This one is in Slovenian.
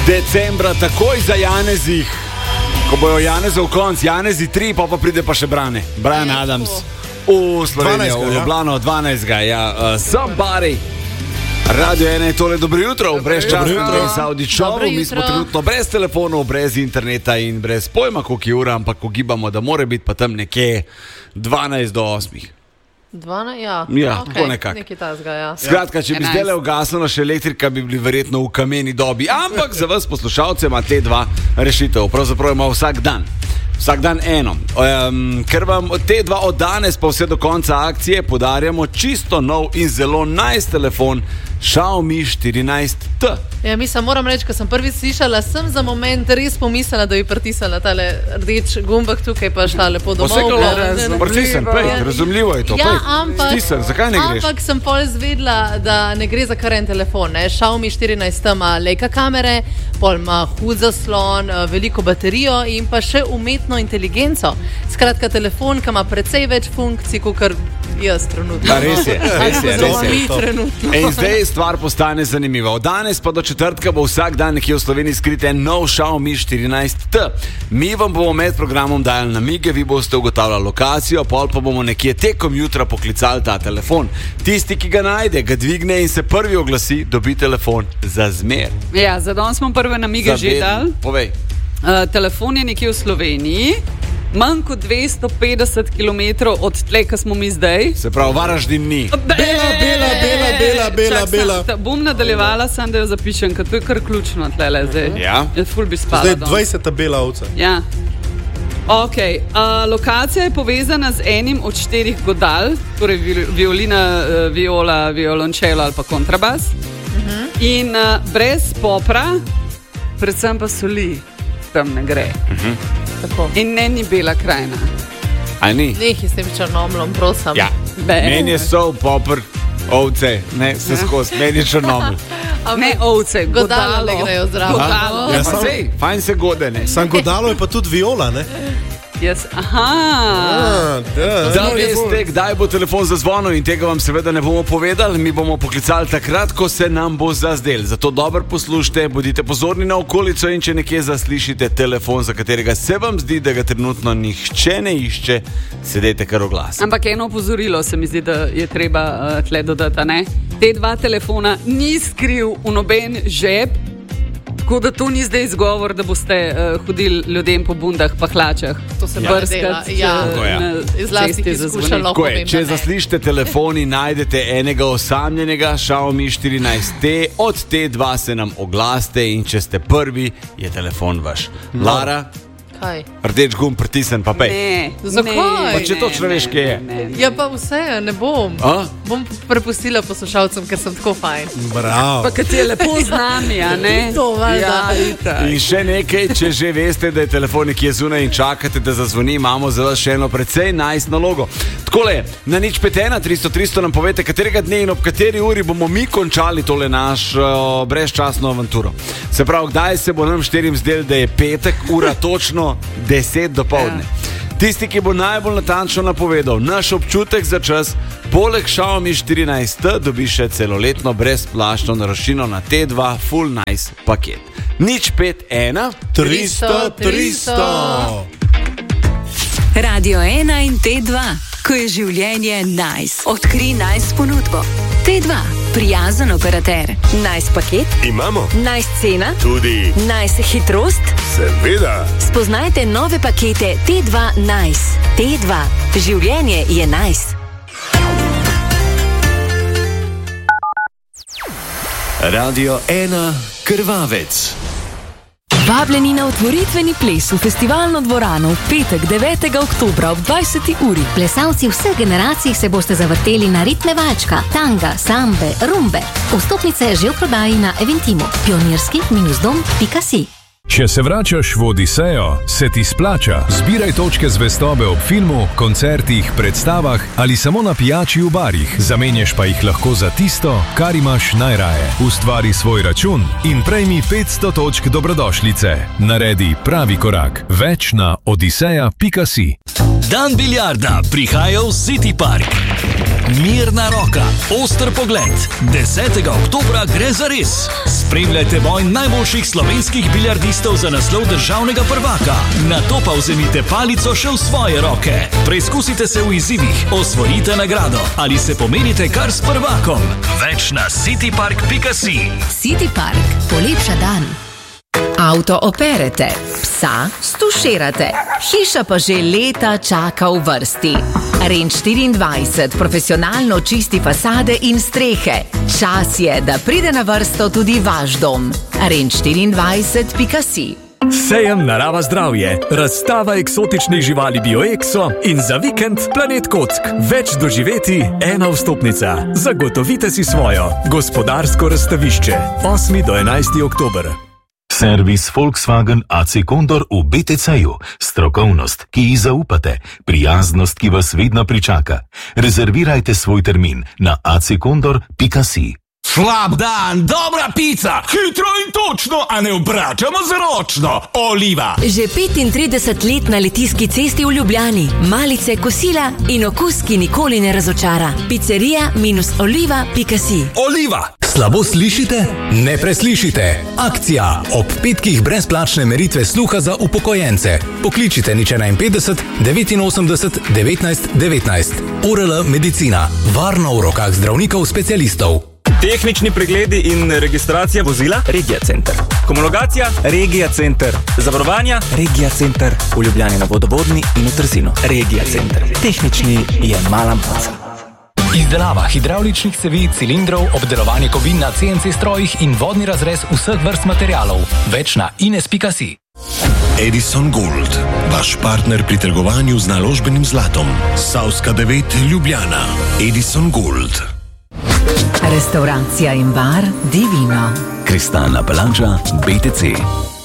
decembra takoj za Janezih. Ko bojo Janezov konc, Janezi 3, pa pride pa še Brian Adams v Slovenijo, v Ljubljano 12. Somebody. Radio 1 je tole, dobro jutro, brez časa, brez audičov, mi smo trenutno brez telefonov, brez interneta in brez pojma, koliko je ura, ampak ugibamo, da mora biti pa tam nekje 12 do 8. 12, ja. Ja, okay. Tako nekako. Nekaj tazga, ja. Skratka, če bi zdaj ugasnila še elektrika, bi bili verjetno v kameni dobi. Ampak za vas poslušalce ima te dva rešitev. Pravzaprav ima vsak dan eno. Ker vam te dva od danes pa vse do konca akcije podarjamo čisto nov in zelo nice telefon Xiaomi 14T. Ja, mislim, moram reči, ko sem prvi slišala, sem za moment res pomislila, da bi pritisnila tale rdeč gumbek tukaj, pa šla lepo domov. Pritisnem, razumljivo je to. Ja, ampak, zakaj ne greš? Ampak sem pol zvedla, da ne gre za kar en telefon. Xiaomi 14T ima Leica kamere, pol ima hud zaslon, veliko baterijo in pa še umetno inteligenco. Skratka, telefon, ki ima precej več funkcij, kot jaz trenutno. Res je. In zdaj stvar postane zanimiva. Od danes pa do četrtka bo vsak dan nekje v Sloveniji skrit en nov Xiaomi 14T. Mi vam bomo med programom dajali namige, vi boste ugotavljali lokacijo, pol pa bomo nekje tekom jutra poklicali ta telefon. Tisti, ki ga najde, ga dvigne in se prvi oglasi, dobi telefon za zmer. Ja, za danes smo prve namige že dali. Povej. Telefon je nekje v Sloveniji, manj kot 250 km od tle, ki smo mi zdaj. Se pravi, Varaždin ni. Bela. Bom nadaljevala, sem da jo zapišem, ker to je kar ključno tle zdaj. Ja. Ful bi spala. Zdaj 20 bela ovca. Ja. Ok, lokacija je povezana z enim od 4 godal, torej violina, viola, violončelo ali pa kontrabas. In brez popra, predvsem pa soli, tam ne gre. Tako. In ne ni Bela krajina. A ni? Nehi s tem črnomlom, prosim. Ja. Meni je sol, popr, ovce, ne, se skozi, meni je črnoml. Ne ovce, godalo ne grejo zdravo. Ja, fajn se gode, ne. Sam godalo je pa tudi viola, ne? Yes. Aha. Da veste, kdaj bo telefon zazvonil in tega vam seveda ne bomo povedali, mi bomo poklicali takrat, ko se nam bo zazdel. Zato dobro poslušajte, bodite pozorni na okolico in če nekje zaslišite telefon, za katerega se vam zdi, da ga trenutno nihče ne išče, sedete kar oglas. Ampak eno opozorilo se mi zdi, da je treba tle dodati, ne? Te dva telefona ni skril v noben žep, tako da to ni zdaj izgovor, da boste hodili ljudem po bundah pa hlačah. To se brskati. Izlasti izkušalo. Če zaslišite telefoni, najdete enega osamljenega Xiaomi 14T, od te dva se nam oglaste in če ste prvi, je telefon vaš. Lara? Kaj? Rdeč gumb pritisnen, pa pej. Ne. Zakaj? Pa če točno veš, kje je. Ja, pa vse, ne bom. Bom prepustila poslušalcem, ker sem tako fajn. Bravo. Pa kad je lepo z nami, a ne? To valjda. In še nekaj, če že veste, da je telefon nekje zunaj in čakate, da zazvoni, imamo za vas še eno precej nice nalogo. Takole, na 051 300 300 nam povete, katerega dne in ob kateri uri bomo mi končali tole našo brezčasno avanturo. Se pravi, kdaj se bo nam štirim zdel, da je petek, ura točno 10 dopoldne. Tisti, ki bo najbolj natančno napovedal naš občutek za čas, poleg Xiaomi 14T dobi še celoletno brezplačno naročnino na T2 Full Nice paket. 051 300. Radio 1 in T2, ko je življenje nice. Odkri nice ponudbo. T2, prijazen operater. Nice paket? Imamo. Nice cena? Tudi. Nice hitrost? Seveda. Spoznajte nove pakete T2 Nice. T2, življenje je nice. Radio 1 Krvavec. Vabljeni na otvoritveni ples v festivalno dvorano v petek 9. oktobra ob 20. uri. Plesalci vseh generacij se boste zavrteli na ritme valčka, tanga, sambe, rumbe. Vstopnice že v prodaji na Eventimo. Pionirski-dom.si Če se vračaš v Odisejo, se ti splača. Zbiraj točke zvestobe ob filmu, koncertih, predstavah ali samo na pijači v barih. Zamenjaš pa jih lahko za tisto, kar imaš najraje. Ustvari svoj račun in prejmi 500 točk dobrodošlice. Naredi pravi korak. Več na odiseja.si. Dan biljarda prihaja v City Park. Mirna roka, oster pogled. 10. oktobra gre za res. Spremljajte boj najboljših slovenskih biljardistov za naslov državnega prvaka. Nato pa vzemite palico še v svoje roke. Preizkusite se v izzivih, osvojite nagrado ali se pomerite kar s prvakom. Več na citypark.si. City Park. Polepša dan. Avto operete, psa stuširate, hiša pa že leta čaka v vrsti. Range 24 profesionalno čisti fasade in strehe. Čas je, da pride na vrsto tudi vaš dom. Range24.si. Sejem Narava zdravje, razstava eksotičnih živali BioExo in za vikend Planet Kock. Več doživeti, ena vstopnica. Zagotovite si svojo. Gospodarsko razstavišče. 8. do 11. oktober. Servis Volkswagen AC Condor v BTC-ju. Strokovnost, ki ji zaupate. Prijaznost, ki vas vedno pričaka. Rezervirajte svoj termin na accondor.si. Slab dan, dobra pica, hitro in točno, a ne obračamo z ročno. Oliva. Že 35 let na Litijski cesti v Ljubljani. Malice, kosila in okus, ki nikoli ne razočara. Pizzeria-oliva.si. Oliva. Slabo slišite? Ne preslišite. Akcija. Ob petkih brezplačne meritve sluha za upokojence. Pokličite nič 51 89 19 19. ORL medicina. Varno v rokah zdravnikov specialistov. Tehnični pregledi in registracija vozila? Regija Center. Homologacija? Regija Center. Zavarovanja? Regija Center. V Ljubljani na Vodovodni in v Trzinu. Regija Center. Tehnični je mala maca. Izdelava hidravličnih cevi, cilindrov, obdelovanje kovin na CNC strojih in vodni razrez vseh vrst materialov. Več na ines.si. Edison Gold, vaš partner pri trgovanju z naložbenim zlatom. Savska 9, Ljubljana. Edison Gold. Restauracija in bar Divino. Kristalna palača BTC.